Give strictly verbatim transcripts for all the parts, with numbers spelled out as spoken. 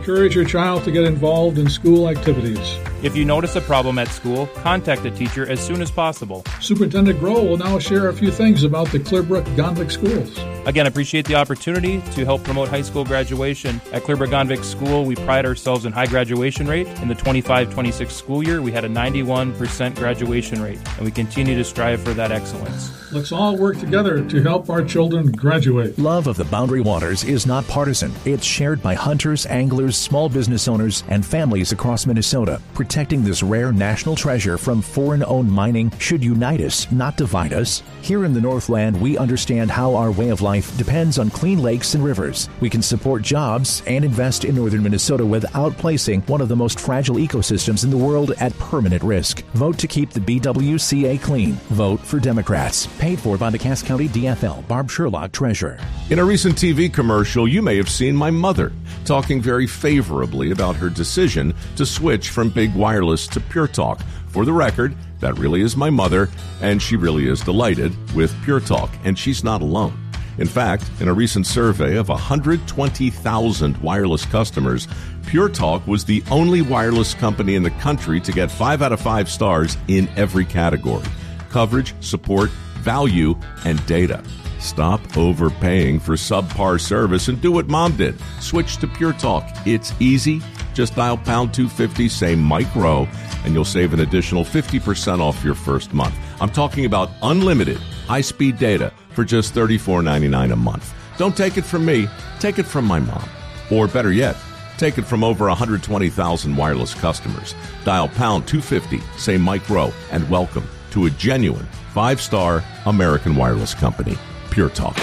Encourage your child to get involved in school activities. If you notice a problem at school, contact the teacher as soon as possible. Superintendent Grohl will now share a few things about the Clearbrook-Gonvick schools. Again, appreciate the opportunity to help promote high school graduation. At Clearbrook-Gonvick School, we pride ourselves in high graduation rate. In the twenty-five twenty-six school year, we had a ninety-one percent graduation rate, and we continue to strive for that excellence. Let's all work together to help our children graduate. Love of the Boundary Waters is not partisan. It's shared by hunters, anglers, small business owners, and families across Minnesota. Protecting this rare national treasure from foreign-owned mining should unite us, not divide us. Here in the Northland, we understand how our way of life depends on clean lakes and rivers. We can support jobs and invest in northern Minnesota without placing one of the most fragile ecosystems in the world at permanent risk. Vote to keep the B W C A clean. Vote for Democrats. Paid for by the Cass County D F L. Barb Sherlock, Treasurer. In a recent T V commercial, you may have seen my mother talking very favorably about her decision to switch from Big Wireless to Pure Talk. For the record, that really is my mother, and she really is delighted with Pure Talk, and she's not alone. In fact, in a recent survey of one hundred twenty thousand wireless customers, Pure Talk was the only wireless company in the country to get five out of five stars in every category: coverage, support, value, and data. Stop overpaying for subpar service and do what Mom did. Switch to Pure Talk. It's easy. Just dial pound two fifty, say Mike Rowe, and you'll save an additional fifty percent off your first month. I'm talking about unlimited high-speed data for just thirty-four ninety-nine a month. Don't take it from me. Take it from my mom. Or better yet, take it from over one hundred twenty thousand wireless customers. Dial pound two fifty, say Mike Rowe, and welcome to a genuine five-star American wireless company, Pure Talk.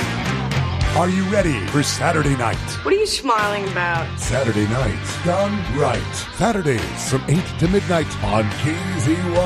Are you ready for Saturday night? What are you smiling about? Saturday night done right. Saturdays from eight to midnight on K Z Y.